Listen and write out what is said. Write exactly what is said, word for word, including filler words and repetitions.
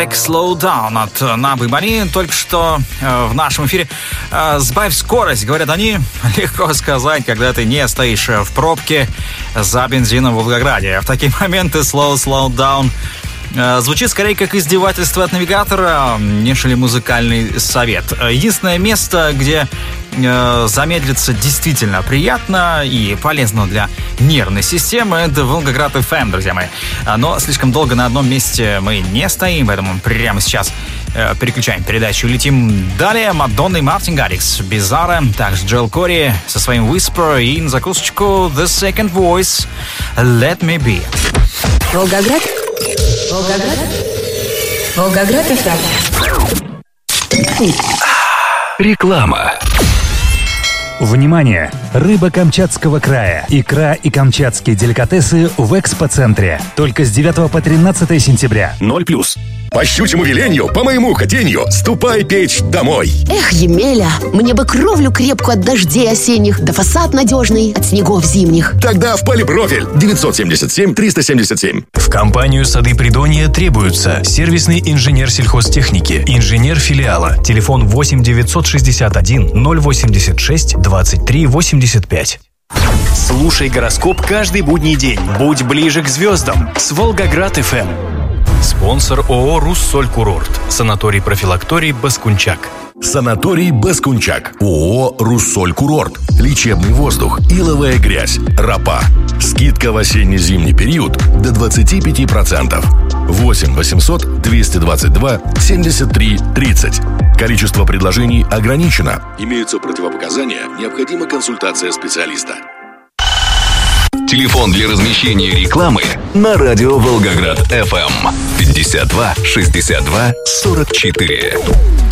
Slow down от Набы Бани. Только что э, в нашем эфире э, сбавь скорость, говорят они. Легко сказать, когда ты не стоишь в пробке за бензином в Волгограде. В такие моменты slow, slow down э, звучит скорее как издевательство от навигатора, нежели музыкальный совет. Единственное место, где э, замедлиться действительно приятно и полезно для нервной системы, это Волгоград эф эм, друзья мои. Но слишком долго на одном месте мы не стоим, поэтому прямо сейчас э, переключаем передачу и летим далее. Мадонна и Мартин Гаррикс, Бизарра, также Джоэл Кори со своим Whisper и на закусочку The Second Voice, Let Me Be. Волгоград, Волгоград, Волгоград эф эм. Реклама. Внимание! Рыба Камчатского края, икра и камчатские деликатесы в экспоцентре. Только с девятого по тринадцатое сентября. Ноль плюс. По щучьему велению, по моему хотению, ступай печь домой. Эх, Емеля, мне бы кровлю крепкую от дождей осенних, да фасад надежный от снегов зимних. Тогда в Полипрофиль девятьсот семьдесят семь триста семьдесят семь. В компанию «Сады Придонья» требуются сервисный инженер сельхозтехники, инженер филиала. Телефон восемь девятьсот шестьдесят один ноль восемьдесят шесть двадцать три восемьдесят пять. Слушай гороскоп каждый будний день. Будь ближе к звездам с Волгоград эф эм. Спонсор ООО «Руссоль Курорт». Санаторий-профилакторий «Баскунчак». Санаторий «Баскунчак». ООО «Руссоль Курорт». Лечебный воздух, иловая грязь, ропа. Скидка в осенне-зимний период до двадцать пять процентов. восемь восемьсот двести двадцать два семьдесят три тридцать. Количество предложений ограничено. Имеются противопоказания, необходима консультация специалиста. Телефон для размещения рекламы на радио Волгоград эф эм пятьдесят два шестьдесят два сорок четыре.